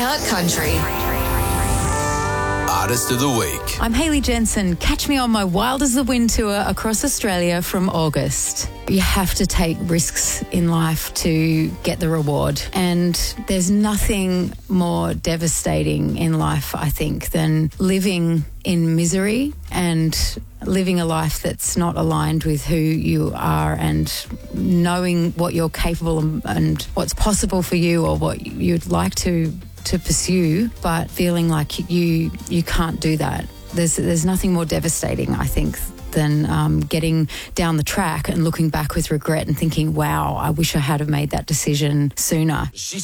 iHeart Country. Artist of the Week. I'm Hayley Jensen. Catch me on my Wild as the Wind tour across Australia from August. You have to take risks in life to get the reward. And there's nothing more devastating in life, I think, than living in misery and living a life that's not aligned with who you are and knowing what you're capable and what's possible for you or what you'd like to pursue, but feeling like you can't do that. There's nothing more devastating, I think, than getting down the track and looking back with regret and thinking, wow, I wish I had have made that decision sooner.